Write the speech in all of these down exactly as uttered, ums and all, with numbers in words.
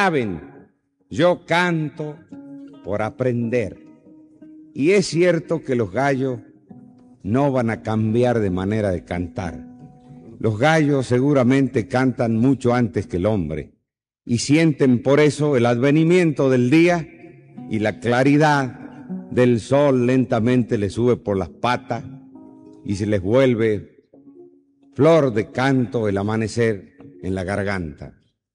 saben, yo canto por aprender. Y es cierto que los gallos no van a cambiar de manera de cantar. Los gallos seguramente cantan mucho antes que el hombre y sienten por eso el advenimiento del día y la claridad del sol lentamente les sube por las patas y se les vuelve flor de canto el amanecer en la garganta.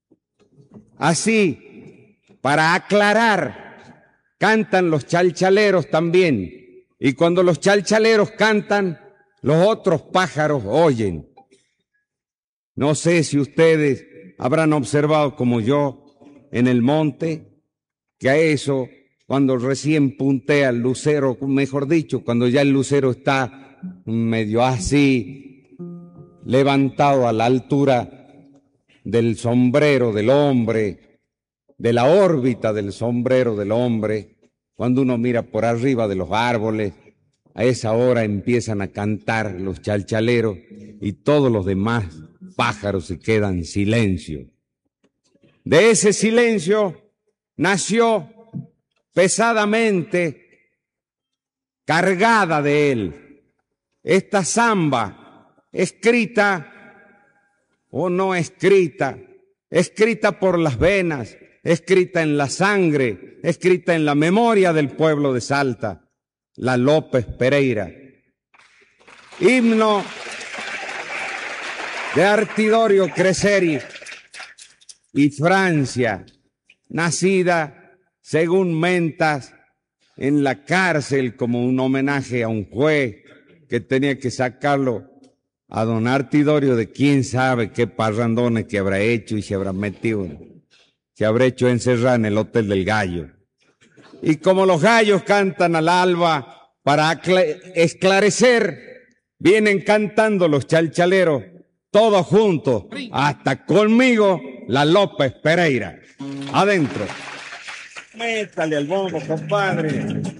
Así, para aclarar, cantan los chalchaleros también, y cuando los chalchaleros cantan, los otros pájaros oyen. No sé si ustedes habrán observado como yo en el monte, que a eso, cuando recién puntea el lucero, mejor dicho, cuando ya el lucero está medio así, levantado a la altura del sombrero del hombre, de la órbita del sombrero del hombre, cuando uno mira por arriba de los árboles, a esa hora empiezan a cantar los chalchaleros y todos los demás pájaros se quedan en silencio. De ese silencio nació pesadamente, cargada de él, esta samba escrita o no escrita, escrita por las venas, escrita en la sangre, escrita en la memoria del pueblo de Salta, la López Pereira. Himno de Artidorio Creseri y Francia, nacida, según Mentas, en la cárcel como un homenaje a un juez que tenía que sacarlo a don Artidorio de quién sabe qué parrandones que habrá hecho y se habrá metido, se habrá hecho encerrar en el Hotel del Gallo. Y como los gallos cantan al alba para esclarecer, vienen cantando los chalchaleros, todos juntos, hasta conmigo, la López Pereira. Adentro. Métale al bombo, compadre.